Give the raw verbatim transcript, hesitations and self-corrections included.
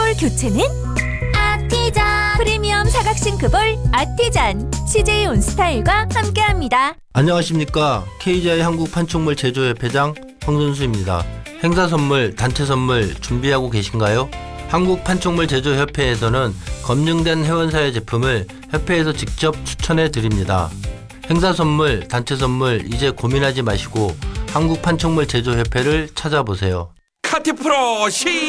싱크볼 교체는 아티잔. 프리미엄 사각 싱크볼 아티잔. 씨제이 온스타일과 함께합니다. 안녕하십니까. 케이지아이 한국 판촉물 제조협회장 황선수입니다. 행사 선물, 단체 선물 준비하고 계신가요? 한국 판촉물 제조협회에서는 검증된 회원사의 제품을 협회에서 직접 추천해 드립니다. 행사 선물, 단체 선물 이제 고민하지 마시고 한국 판촉물 제조협회를 찾아보세요. 카티 프로 시